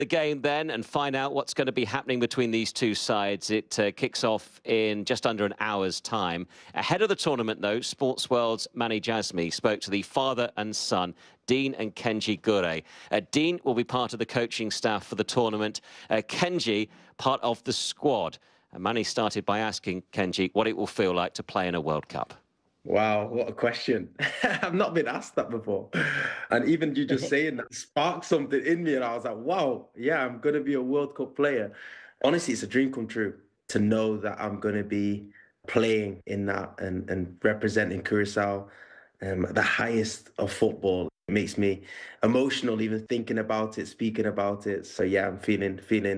the game then and find out what's going to be happening between these two sides. It kicks off in just under an hour's time. Ahead of the tournament, though, Sports World's Mani Jasmi spoke to the father and son, Dean and Kenji Gure. Dean will be part of the coaching staff for the tournament. Kenji, part of the squad. And Mani started by asking Kenji what it will feel like to play in a World Cup. Wow, what a question. I've not been asked that before. And even you just saying that sparked something in me. And I was like, wow, yeah, I'm going to be a World Cup player. Honestly, it's a dream come true to know that I'm going to be playing in that and representing Curacao at the highest of football. It makes me emotional even thinking about it, speaking about it. So yeah, I'm feeling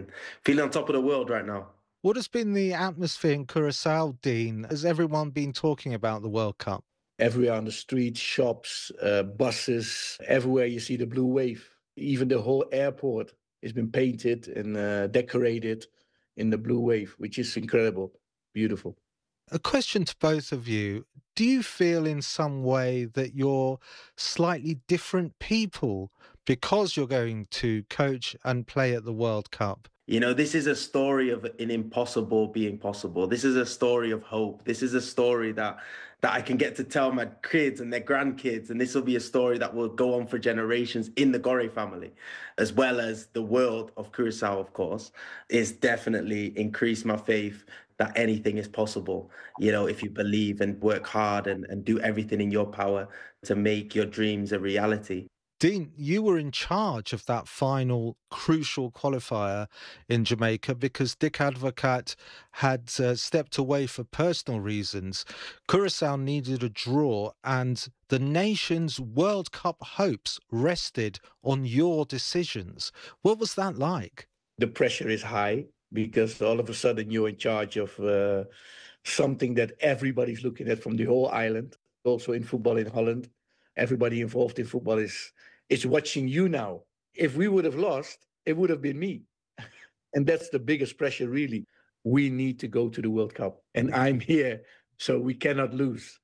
on top of the world right now. What has been the atmosphere in Curacao, Dean? Has everyone been talking about the World Cup? Everywhere on the streets, shops, buses, everywhere you see the blue wave. Even the whole airport has been painted and decorated in the blue wave, which is incredible, beautiful. A question to both of you. Do you feel in some way that you're slightly different people because you're going to coach and play at the World Cup? You know, this is a story of an impossible being possible. This is a story of hope. This is a story that I can get to tell my kids and their grandkids. And this will be a story that will go on for generations in the Gore family, as well as the world of Curacao, of course. It's definitely increased my faith that anything is possible, you know, if you believe and work hard and do everything in your power to make your dreams a reality. Dean, you were in charge of that final crucial qualifier in Jamaica because Dick Advocat had stepped away for personal reasons. Curacao needed a draw and the nation's World Cup hopes rested on your decisions. What was that like? The pressure is high because all of a sudden you're in charge of something that everybody's looking at from the whole island. Also in football in Holland, everybody involved in football is watching you now. If we would have lost, it would have been me. And that's the biggest pressure, really. We need to go to the World Cup. And I'm here, so we cannot lose.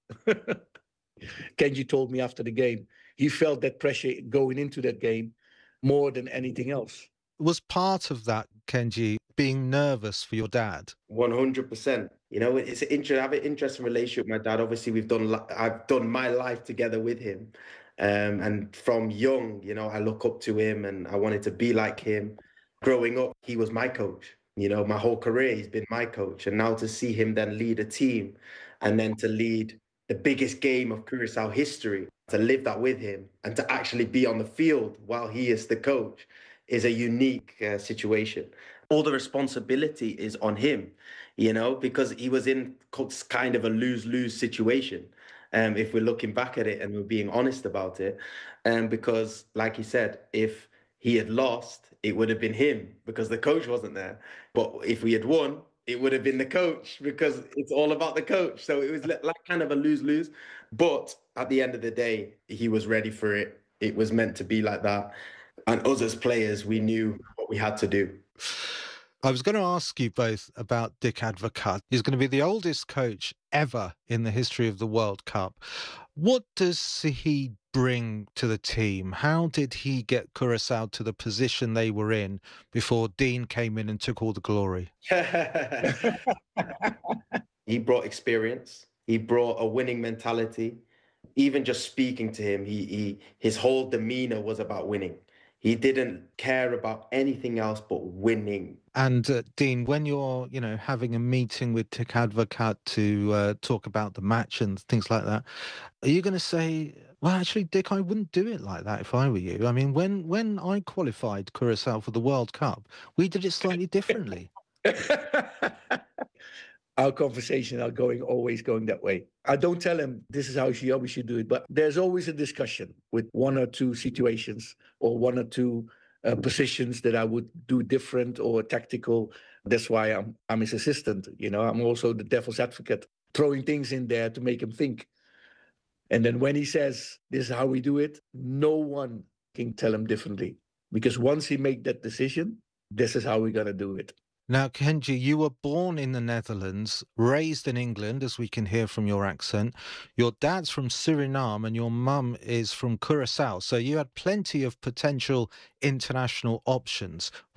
Kenji told me after the game, he felt that pressure going into that game more than anything else. Was part of that, Kenji, being nervous for your dad? 100%. You know, I have an interesting relationship with my dad. Obviously, I've done my life together with him. And from young, you know, I look up to him and I wanted to be like him. Growing up, he was my coach. You know, my whole career, he's been my coach. And now to see him then lead a team and then to lead the biggest game of Curacao history, to live that with him and to actually be on the field while he is the coach is a unique situation. All the responsibility is on him, you know, because he was in kind of a lose-lose situation. If we're looking back at it and we're being honest about it. Because, like he said, if he had lost, it would have been him because the coach wasn't there. But if we had won, it would have been the coach because it's all about the coach. So it was like kind of a lose-lose. But at the end of the day, he was ready for it. It was meant to be like that. And us as players, we knew what we had to do. I was going to ask you both about Dick Advocat. He's going to be the oldest coach ever in the history of the World Cup. What does he bring to the team? How did he get Curacao to the position they were in before Dean came in and took all the glory? He brought experience. He brought a winning mentality. Even just speaking to him, his whole demeanor was about winning. He didn't care about anything else but winning. And Dean, when you're, you know, having a meeting with Dick Advocat to talk about the match and things like that, are you going to say, well, actually, Dick, I wouldn't do it like that if I were you? I mean, when I qualified Curacao for the World Cup, we did it slightly differently. Our conversations are always going that way. I don't tell him this is how we should do it, but there's always a discussion with one or two situations or one or two positions that I would do different or tactical. That's why I'm his assistant. You know, I'm also the devil's advocate, throwing things in there to make him think. And then when he says this is how we do it, no one can tell him differently, because once he make that decision, this is how we're gonna do it. Now, Kenji, you were born in the Netherlands, raised in England, as we can hear from your accent. Your dad's from Suriname and your mum is from Curacao. So you had plenty of potential international options.